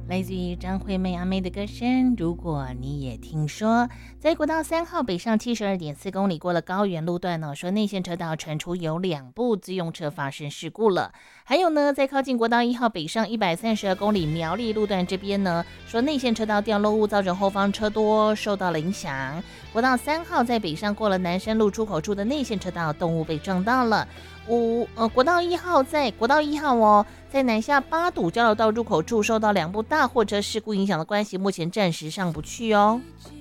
来自于张惠妹阿妹的歌声。如果你也听说，在国道3号北上72.4公里过了高原路段呢，说内线车道传出有2部自用车发生事故了。还有呢，在靠近国道1号北上132公里苗栗路段这边呢，说内线车道掉落物造成后方车多受到了影响。国道3号在北上过了南山路出口处的内线车道，动物被撞到了。国道1号在南下八堵交流道入口处受到2部大货车事故影响的关系，目前暂时上不去哦。